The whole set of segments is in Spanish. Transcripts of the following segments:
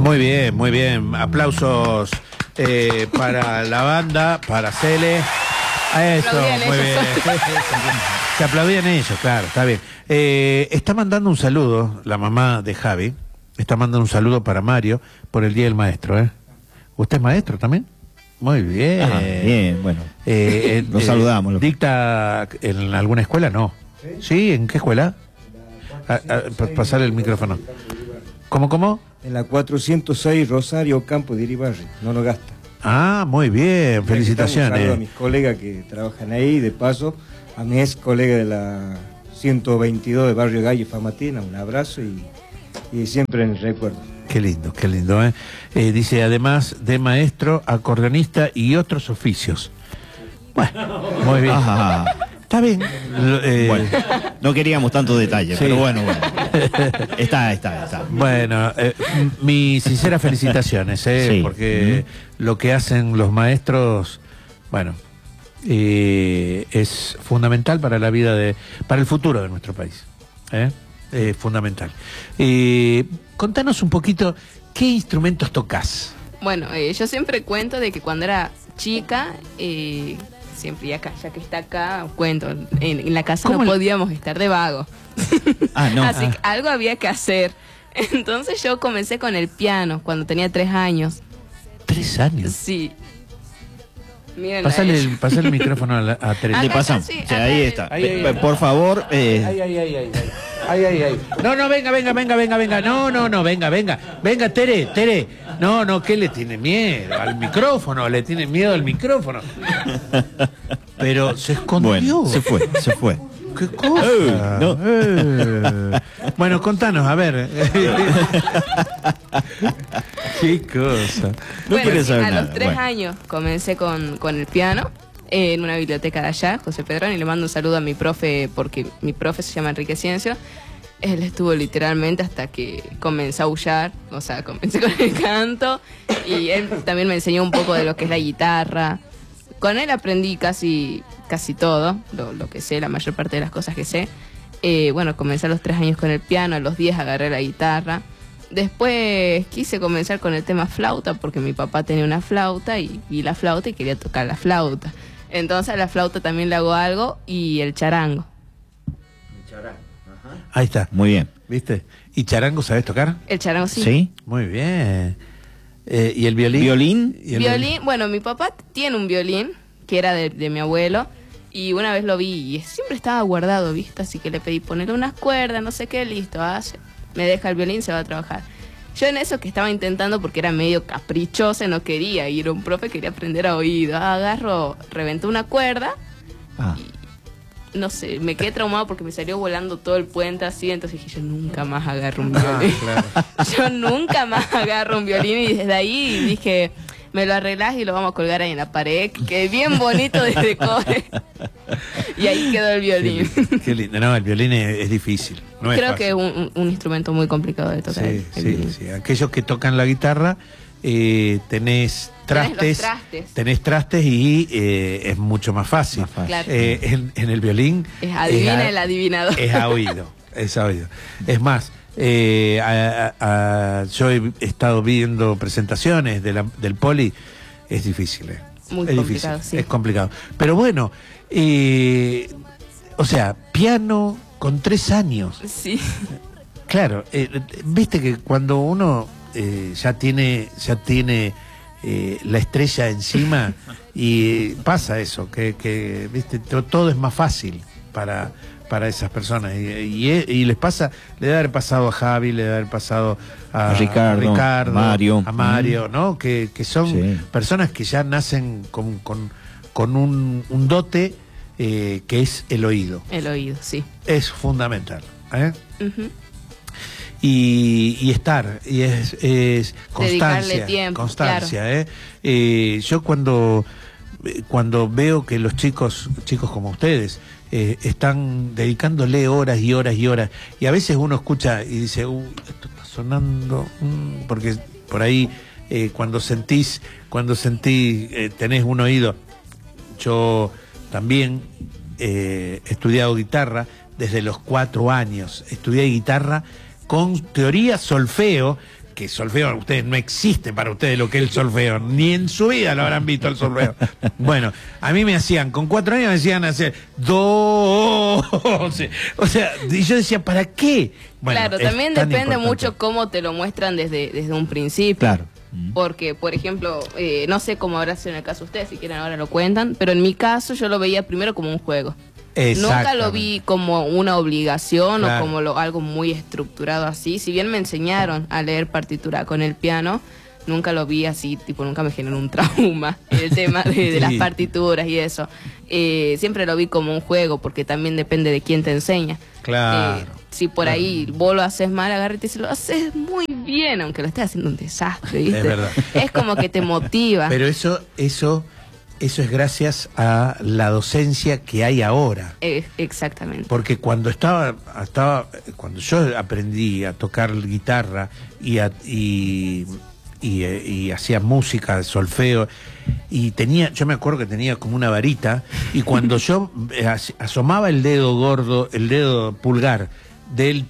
Muy bien, muy bien. Aplausos para la banda, para Cele. Eso, muy bien. Se aplaudían ellos, claro, está bien. Está mandando un saludo, la mamá de Javi, está mandando un saludo para Mario por el Día del Maestro, ¿eh? ¿Usted es maestro también? Muy bien. Ah, bien, bueno. Nos saludamos. ¿Dicta en alguna escuela? No. ¿Sí? ¿En qué escuela? Pasar el micrófono. ¿Cómo? En la 406 Rosario Campo de Iribarri, no lo gasta. Ah, muy bien, felicitaciones. Un saludo a mis colegas que trabajan ahí, de paso, a mi ex colega de la 122 de Barrio Gallo Famatina, un abrazo y siempre en el recuerdo. Qué lindo, ¿eh? Dice, además de maestro, acordeonista y otros oficios. Bueno, muy bien. Ajá. Está bien. Bueno, no queríamos tanto detalle, sí. pero bueno. Está. Bueno, mis sinceras felicitaciones, sí. Porque lo que hacen los maestros, bueno, es fundamental para la vida para el futuro de nuestro país. Fundamental. Contanos un poquito, ¿qué instrumentos tocas? Bueno, yo siempre cuento de que cuando era chica, siempre ya que está acá, cuento, en la casa no podíamos estar de vago. No. Así que algo había que hacer. Entonces yo comencé con el piano cuando tenía 3 años. ¿3 años? Sí. Miren, Pasale el micrófono a Teresa. Le pasamos. Sí, ahí está. Ahí. Por favor. Ay. No, venga. No, venga, Tere. No, ¿qué le tiene miedo? Al micrófono, le tiene miedo al micrófono. Pero se escondió. Bueno, se fue. ¿Qué cosa? No. Bueno, contanos, a ver. ¿Qué cosa? No bueno, querés saber a nada. los 3 años comencé con el piano en una biblioteca de allá, José Pedrón, y le mando un saludo a mi profe, porque mi profe se llama Enrique Ciencio. Él estuvo literalmente hasta que comencé a aullar, o sea, comencé con el canto, y él también me enseñó un poco de lo que es la guitarra. Con él aprendí casi todo, lo que sé, la mayor parte de las cosas que sé. Bueno, comencé a los 3 años con el piano, a los 10 agarré la guitarra. Después quise comenzar con el tema flauta, porque mi papá tenía una flauta y la flauta y quería tocar la flauta. Entonces a la flauta también le hago algo y el charango. Ahí está. Muy bien. ¿Viste? ¿Y charango sabés tocar? El charango sí. ¿Sí? Muy bien. ¿Y el violín? ¿Violín? Violín, bueno, mi papá tiene un violín que era de mi abuelo y una vez lo vi y siempre estaba guardado, ¿viste? Así que le pedí ponerle unas cuerdas, no sé qué, listo, me deja el violín, se va a trabajar. Yo en eso que estaba intentando, porque era medio caprichosa, no quería ir a un profe, quería aprender a oído. Reventé una cuerda y no sé, me quedé traumado porque me salió volando todo el puente así, entonces dije, yo nunca más agarro un violín. Claro. Yo nunca más agarro un violín y desde ahí dije, me lo arreglás y lo vamos a colgar ahí en la pared, que es bien bonito de decore. Y ahí quedó el violín. Qué lindo. No, el violín es difícil. No Creo es que es un instrumento muy complicado de tocar. Sí. Aquellos que tocan la guitarra, tenés trastes y es mucho más fácil. Claro. En el violín Adivina el adivinador. Es a oído. Es más, yo he estado viendo presentaciones del Poli, es difícil. Muy es complicado, difícil, sí. es complicado. Pero bueno, o sea, piano con 3 años. Sí. Claro, viste que cuando uno ya tiene la estrella encima y pasa eso, que viste, todo es más fácil para esas personas y les pasa, le debe haber pasado a Javi, le debe haber pasado a Ricardo, a Mario, ¿no? Que son personas que ya nacen con un dote que es el oído. El oído, sí. Es fundamental, y es constancia, tiempo, constancia, claro. Yo cuando veo que los chicos como ustedes están dedicándole horas y horas y horas, y a veces uno escucha y dice, esto está sonando, porque por ahí cuando tenés un oído. Yo también he estudiado guitarra desde los 4 años, estudié guitarra con teoría solfeo, que solfeo, ustedes no existe para ustedes lo que es el solfeo, ni en su vida lo habrán visto el solfeo. Bueno, a mí me hacían, con 4 años me decían hacer do, o sea, y yo decía, ¿para qué? Bueno, claro, también depende mucho cómo te lo muestran desde un principio. Claro. Porque, por ejemplo, no sé cómo habrá sido en el caso de ustedes, si quieren ahora lo cuentan, pero en mi caso yo lo veía primero como un juego. Nunca lo vi como una obligación, claro, o como algo muy estructurado así. Si bien me enseñaron a leer partitura con el piano, nunca lo vi así, tipo, nunca me generó un trauma el tema de las partituras y eso. Siempre lo vi como un juego, porque también depende de quién te enseña. Claro. Si por ahí vos lo haces mal, agárrate y se lo haces muy bien, aunque lo estés haciendo un desastre, ¿viste? Es verdad. Es como que te motiva. Pero eso es gracias a la docencia que hay ahora. Exactamente. Porque cuando cuando yo aprendí a tocar guitarra y hacía música de solfeo, y yo me acuerdo que tenía como una varita, y cuando yo asomaba el dedo gordo, el dedo pulgar del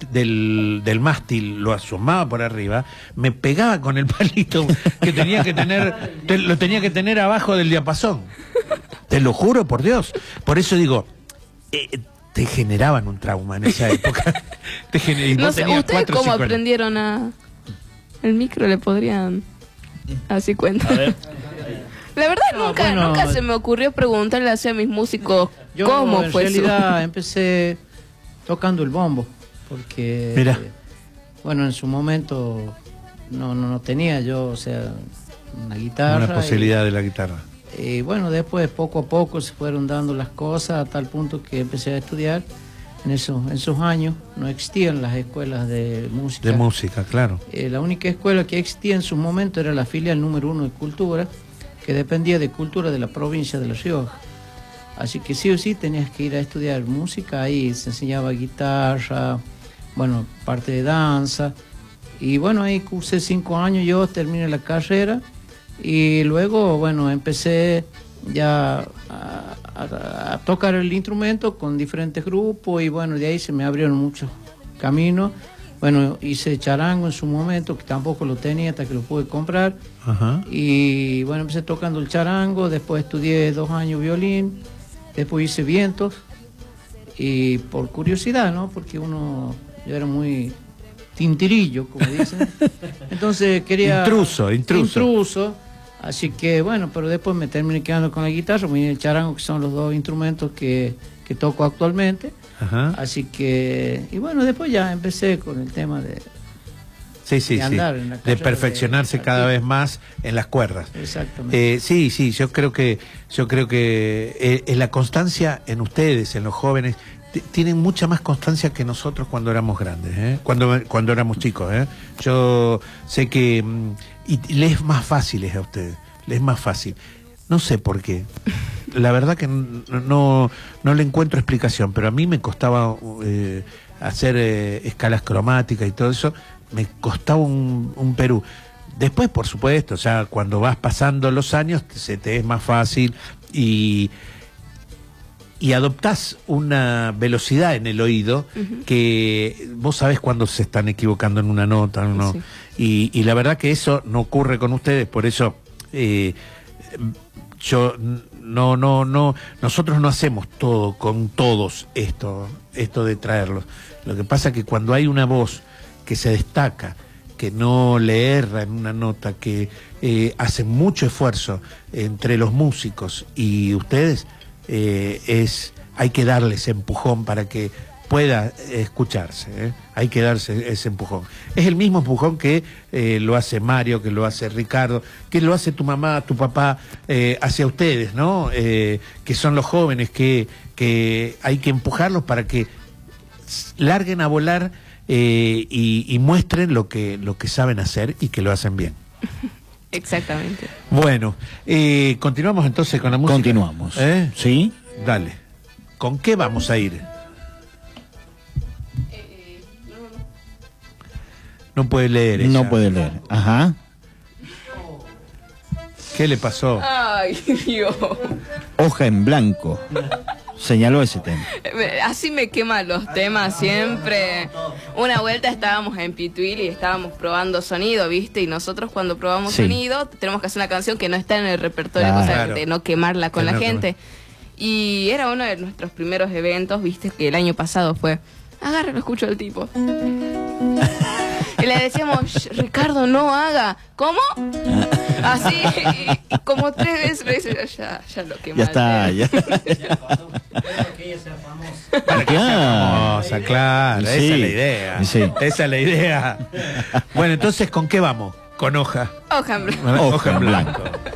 mástil, lo asomaba por arriba, me pegaba con el palito que tenía que tener, lo tenía que tener abajo del diapasón. Te lo juro por Dios. Por eso digo, te generaban un trauma en esa época. No sé, ¿ustedes cómo aprendieron a...? El micro le podrían... Así cuenta. La verdad nunca se me ocurrió preguntarle así a mis músicos cómo fue eso. En realidad empecé tocando el bombo, porque bueno, en su momento no tenía yo, o sea, una guitarra. Una posibilidad de la guitarra. Y bueno, después poco a poco se fueron dando las cosas a tal punto que empecé a estudiar. En esos años no existían las escuelas de música. De música, claro. La única escuela que existía en su momento era la filial número 1 de Cultura, que dependía de Cultura de la provincia de La Rioja. Así que sí o sí tenías que ir a estudiar música, ahí se enseñaba guitarra, bueno, parte de danza. Y bueno, ahí cursé 5 años, yo terminé la carrera y luego, bueno, empecé ya a tocar el instrumento con diferentes grupos y bueno, de ahí se me abrieron muchos caminos. Bueno, hice charango en su momento, que tampoco lo tenía hasta que lo pude comprar. Ajá. Y bueno, empecé tocando el charango, después estudié 2 años violín, después hice vientos y por curiosidad, ¿no? Porque yo era muy tintirillo, como dicen. Entonces quería... Intruso. Así que bueno, pero después me terminé quedando con la guitarra, y el charango, que son los 2 instrumentos que toco actualmente. Ajá. Así que, y bueno, después ya empecé con el tema de andar en la de perfeccionarse cada vez más en las cuerdas. Exactamente. Sí, yo creo que la constancia en ustedes, en los jóvenes, tienen mucha más constancia que nosotros cuando éramos grandes, cuando éramos chicos. Yo sé que y les es más fácil a ustedes, les es más fácil. No sé por qué. La verdad que no le encuentro explicación, pero a mí me costaba hacer escalas cromáticas y todo eso, me costaba un Perú. Después, por supuesto, o sea, cuando vas pasando los años, se te es más fácil y adoptás una velocidad en el oído que vos sabés cuando se están equivocando en una nota o no. Sí. Y la verdad que eso no ocurre con ustedes, por eso nosotros no hacemos todo con todos esto de traerlos. Lo que pasa es que cuando hay una voz que se destaca, que no le erra en una nota, que hace mucho esfuerzo entre los músicos y ustedes, hay que darle ese empujón para que pueda escucharse, hay que darse ese empujón. Es el mismo empujón que lo hace Mario, que lo hace Ricardo, que lo hace tu mamá, tu papá, hacia ustedes, ¿no? Que son los jóvenes que hay que empujarlos para que larguen a volar y muestren lo que saben hacer y que lo hacen bien. Exactamente. Bueno, continuamos entonces con la música. Continuamos. ¿Sí? Dale. ¿Con qué vamos a ir? No puede leer ella. No puede leer. Ajá. ¿Qué le pasó? Ay, Dios. Hoja en blanco. Señaló ese tema. Así me queman los temas siempre. Una vuelta estábamos en Pituil y estábamos probando sonido, ¿viste? Y nosotros cuando probamos Sí. sonido tenemos que hacer una canción que no está en el repertorio, Claro. cosa de no quemarla con Que la no gente. Y era uno de nuestros primeros eventos, ¿viste? Que el año pasado fue, agarra, lo escucho al tipo. Y le decíamos, Ricardo, no haga. ¿Cómo? Así, y como 3 veces le dice, ya lo quemaste. Ya está, ya. Famosa, claro, esa Sí, es la idea. sí. Esa es la idea. Bueno, entonces, ¿con qué vamos? Con hoja. Hoja en blanco. Hoja en blanco.